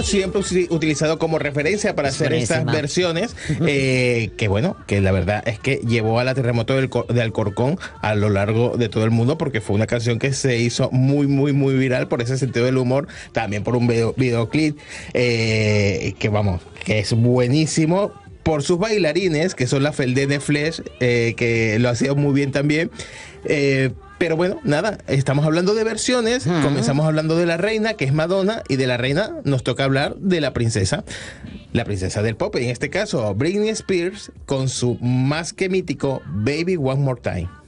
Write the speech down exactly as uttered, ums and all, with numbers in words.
siempre utilizado como referencia para hacer estas versiones, eh, que bueno, que la verdad es que llevó a la terremoto del, de Alcorcón a lo largo de todo el mundo, porque fue una canción que se hizo muy, muy, muy viral por ese sentido del humor, también por un video, videoclip, eh, que vamos, que es buenísimo, por sus bailarines, que son la Feldene Flesh, eh, que lo hacían muy bien también. Eh, pero bueno, nada, estamos hablando de versiones, uh-huh. Comenzamos hablando de la reina, que es Madonna, y de la reina nos toca hablar de la princesa, la princesa del pop, en este caso Britney Spears, con su más que mítico Baby One More Time.